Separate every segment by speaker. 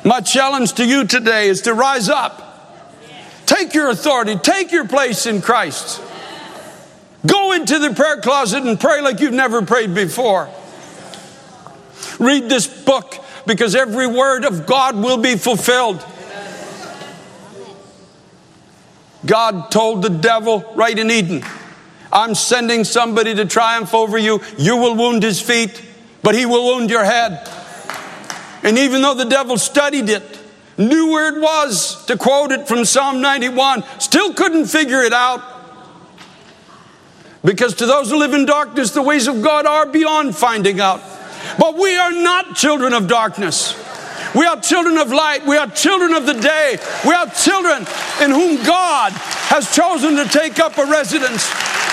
Speaker 1: My challenge to you today is to rise up. Take your authority. Take your place in Christ. Go into the prayer closet and pray like you've never prayed before. Read this book, because every word of God will be fulfilled. God told the devil right in Eden, I'm sending somebody to triumph over you. You will wound his feet, but he will wound your head. And even though the devil studied it, knew where it was, to quote it from Psalm 91, still couldn't figure it out. Because to those who live in darkness, the ways of God are beyond finding out. But we are not children of darkness. We are children of light. We are children of the day. We are children in whom God has chosen to take up a residence.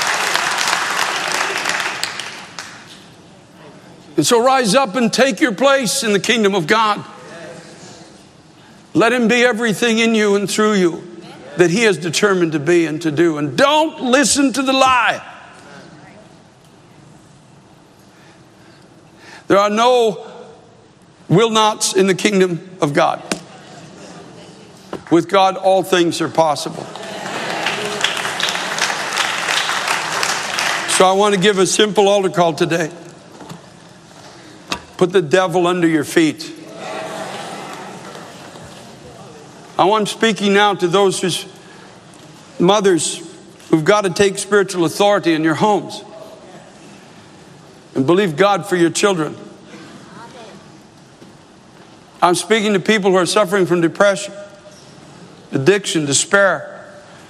Speaker 1: And so rise up and take your place in the kingdom of God. Let him be everything in you and through you that he has determined to be and to do. And don't listen to the lie. There are no will nots in the kingdom of God. With God, all things are possible. So I want to give a simple altar call today. Put the devil under your feet. I'm speaking now to those whose mothers who've got to take spiritual authority in your homes. And believe God for your children. I'm speaking to people who are suffering from depression, addiction, despair,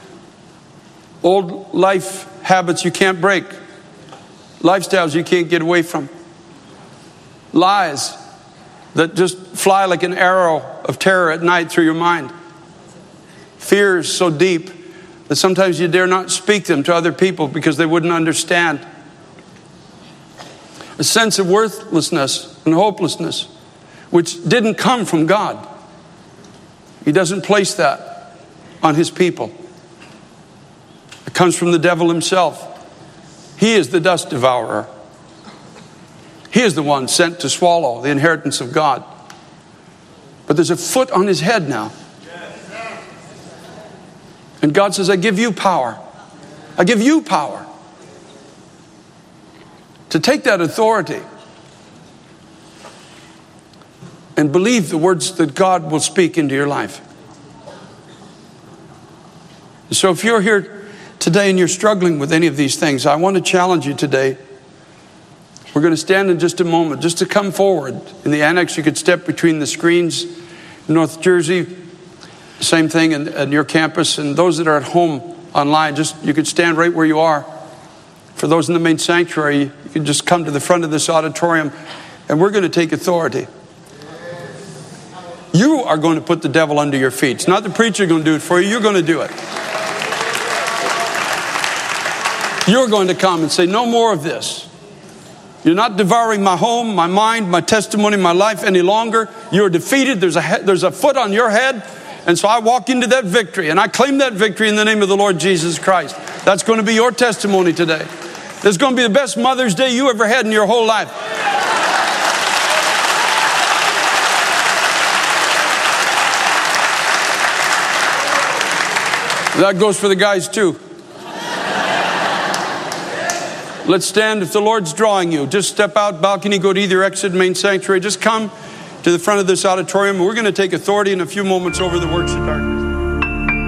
Speaker 1: old life habits you can't break, lifestyles you can't get away from, lies that just fly like an arrow of terror at night through your mind, fears so deep that sometimes you dare not speak them to other people because they wouldn't understand. A sense of worthlessness and hopelessness, which didn't come from God. He doesn't place that on his people. It comes from the devil himself. He is the dust devourer. He is the one sent to swallow the inheritance of God. But there's a foot on his head now. And God says, I give you power. I give you power to take that authority and believe the words that God will speak into your life. So if you're here today and you're struggling with any of these things, I want to challenge you today. We're going to stand in just a moment, just to come forward. In the annex, you could step between the screens. In North Jersey, same thing in your campus. And those that are at home online, you could stand right where you are. For those in the main sanctuary, you can just come to the front of this auditorium, and we're going to take authority. You are going to put the devil under your feet. It's not the preacher going to do it for you. You're going to do it. You're going to come and say, no more of this. You're not devouring my home, my mind, my testimony, my life any longer. You're defeated. There's a foot on your head. And so I walk into that victory, and I claim that victory in the name of the Lord Jesus Christ. That's going to be your testimony today. This is going to be the best Mother's Day you ever had in your whole life. That goes for the guys too. Let's stand. If the Lord's drawing you, just step out balcony, go to either exit main sanctuary. Just come to the front of this auditorium. We're going to take authority in a few moments over the works of darkness.